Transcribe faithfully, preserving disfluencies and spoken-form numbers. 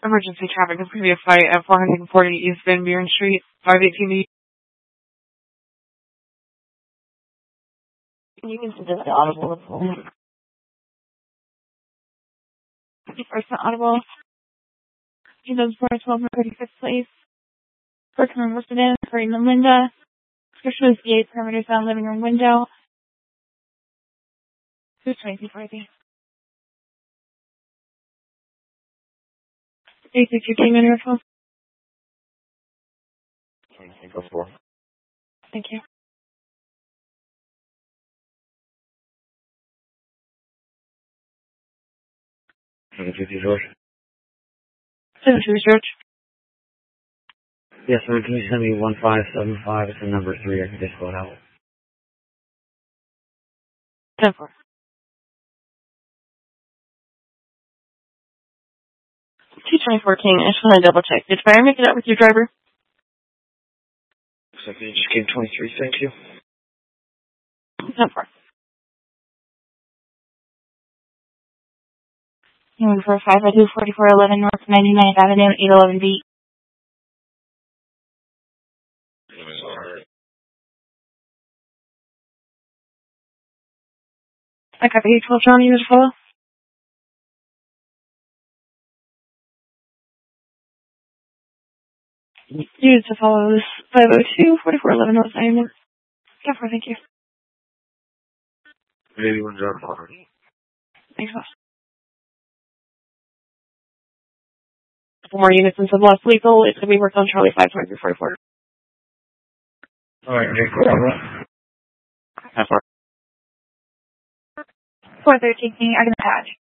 Emergency traffic. There's going to be a fight at four forty East Van Buren Street, five eighteen. You can send the audible. First audible. He does for twelve thirty-fifth place. First room listed in, Kareem and Linda. Description is the eight perimeter sound living room window. Who's twenty-two forty? eight six two came in your phone. Go for. Thank you. seven fifty George. seven fifty George. Yes, sir. Can you send me one five seven five? It's the number three. I can just go out. ten four. two twenty-four King. I just want to double check. Did fire make it up with your driver? Looks like you just came twenty-three. Thank you. ten four. Number four five I do forty-four eleven North ninety-ninth Avenue, eight eleven B. I copy eight twelve John, you to follow? You to follow this five oh two forty-four eleven North ninety-ninth. ten four, thank you. Maybe one John Palmer. Thanks, boss. Couple more units into lost lethal. It's going to be worked on Charlie five twenty-three forty-four. Alright, Jake, whatever. ten four. four thirteen King, I can attach.